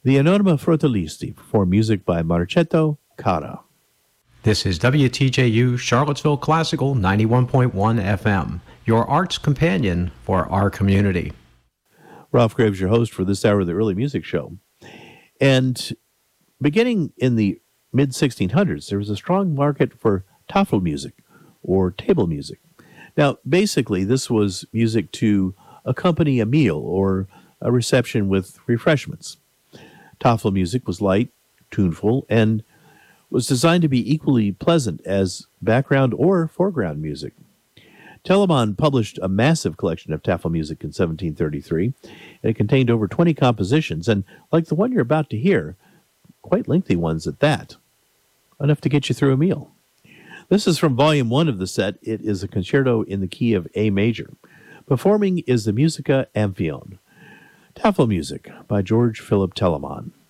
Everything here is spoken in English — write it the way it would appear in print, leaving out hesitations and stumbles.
The Anonima Frotolisti perform music by Marcetto Cara. This is WTJU Charlottesville Classical 91.1 FM, your arts companion for our community. Ralph Graves, your host for this hour of the Early Music Show. And beginning in the mid-1600s, there was a strong market for tafel music, or table music. Now, basically, this was music to accompany a meal or a reception with refreshments. Tafel music was light, tuneful, and was designed to be equally pleasant as background or foreground music. Telemann published a massive collection of tafel music in 1733, and it contained over 20 compositions, and like the one you're about to hear, quite lengthy ones at that, enough to get you through a meal. This is from Volume 1 of the set. It is a concerto in the key of A major. Performing is the Musica Amphion. Tafel music by George Philip Telemann.